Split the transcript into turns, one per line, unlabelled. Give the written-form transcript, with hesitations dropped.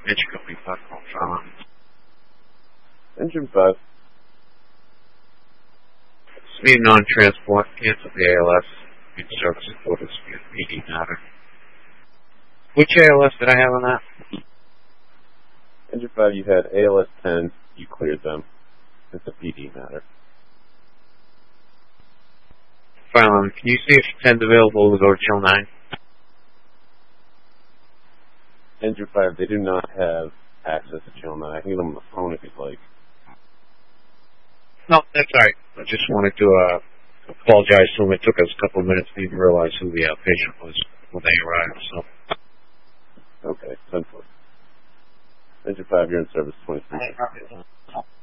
Engine company 5 call.
Engine 5.
Speed non-transport. Cancel the ALS. Speed service and photo speed. PD matter. Which ALS did I have on that?
Engine 5, you had ALS 10. You cleared them. It's a PD matter.
File can you see if 10's available to go to Chill 9?
Engine 5, they do not have access to Channel 9. I can get them on the phone if you'd like.
No, that's all right. I just wanted to apologize to them. It took us a couple of minutes to even realize who the patient was when they arrived. So.
Okay, 10-4. Engine 5, you're in service 23.